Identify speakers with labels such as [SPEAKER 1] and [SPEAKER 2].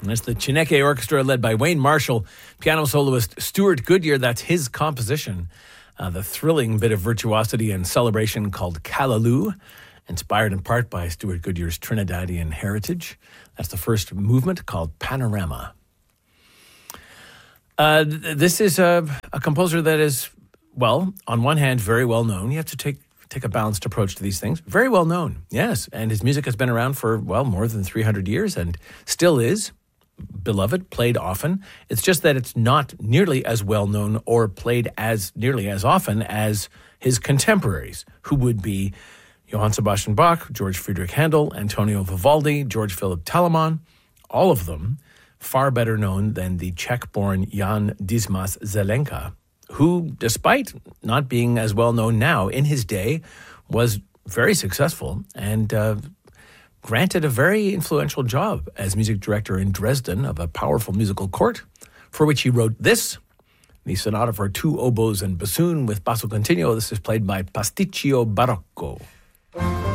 [SPEAKER 1] And that's the Chineke Orchestra led by Wayne Marshall, piano soloist Stuart Goodyear. That's his composition. The thrilling bit of virtuosity and celebration called Callaloo, inspired in part by Stuart Goodyear's Trinidadian heritage. That's the first movement called Panorama. This is a composer that is, well, on one hand, very well known. You have to take a balanced approach to these things. Very well known, yes. And his music has been around for, well, more than 300 years and still is beloved, played often. It's just that it's not nearly as well known or played as nearly as often as his contemporaries, who would be Johann Sebastian Bach, George Friedrich Handel, Antonio Vivaldi, George Philipp Telemann, all of them far better known than the Czech-born Jan Dismas Zelenka, who, despite not being as well known now, in his day was very successful and granted a very influential job as music director in Dresden of a powerful musical court, for which he wrote this, the sonata for two oboes and bassoon with basso continuo. This is played by Pasticcio Barocco.